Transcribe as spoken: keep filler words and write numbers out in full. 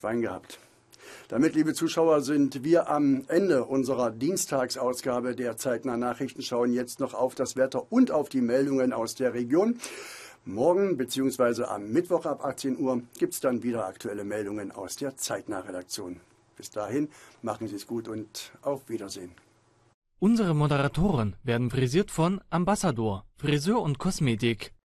Wein gehabt. Damit, liebe Zuschauer, sind wir am Ende unserer Dienstagsausgabe der Zeitnah Nachrichten, schauen jetzt noch auf das Wetter und auf die Meldungen aus der Region. Morgen bzw. am Mittwoch ab achtzehn Uhr gibt es dann wieder aktuelle Meldungen aus der Zeitnah-Redaktion. Bis dahin, machen Sie es gut und auf Wiedersehen. Unsere Moderatoren werden frisiert von Ambassador, Friseur und Kosmetik.